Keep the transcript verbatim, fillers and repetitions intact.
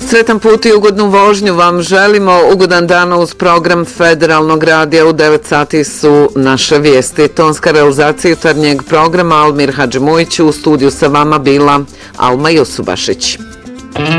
Sretan put i ugodnu vožnju vam želimo. Ugodan dan uz program Federalnog radija. U devet sati su naše vijesti. Tonska realizacija jutarnjeg programa Almir Hadžimujić, u studiju sa vama bila Alma Jusubašić.